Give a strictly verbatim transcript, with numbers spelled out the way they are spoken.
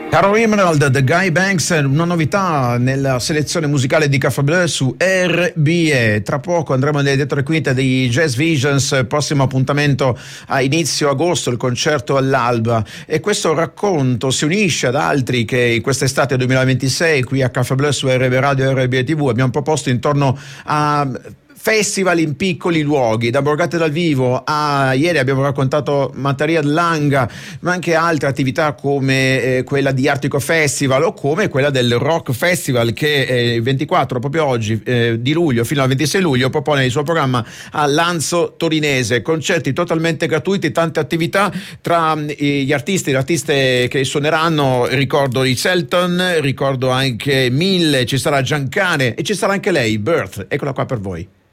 Caro Emerald, The Guy Banks, una novità nella selezione musicale di Café Bleu su R B E. Tra poco andremo nelle dietro le quinte di Jazz Visions, prossimo appuntamento a inizio agosto, il concerto all'Alba, e questo racconto si unisce ad altri che in quest'estate duemilaventisei qui a Café Bleu su R B Radio e R B E T V abbiamo proposto intorno a festival in piccoli luoghi, da Borgate dal Vivo a ieri abbiamo raccontato Materia Langa, ma anche altre attività come eh, quella di Artico Festival o come quella del Rock Festival che eh, il ventiquattro, proprio oggi, eh, di luglio fino al ventisei luglio propone il suo programma a Lanzo Torinese, concerti totalmente gratuiti, tante attività tra eh, gli artisti e le artiste che suoneranno. Ricordo i Selton, ricordo anche Mille, ci sarà Giancane e ci sarà anche lei, Birth, eccola qua per voi.